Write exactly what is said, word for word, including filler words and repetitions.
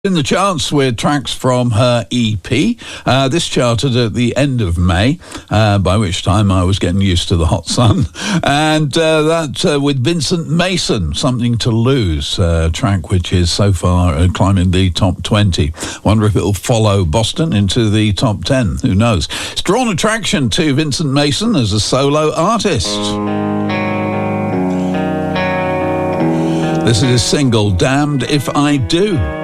In the charts with tracks from her E P. Uh, this charted at the end of May, uh, by which time I was getting used to the hot sun. And uh, that uh, with Vincent Mason, Something to Lose, uh, track which is so far uh, climbing the top twenty. Wonder if it'll follow Boston into the top ten. Who knows? It's drawn attraction to Vincent Mason as a solo artist. This is his single, Damned If I Do.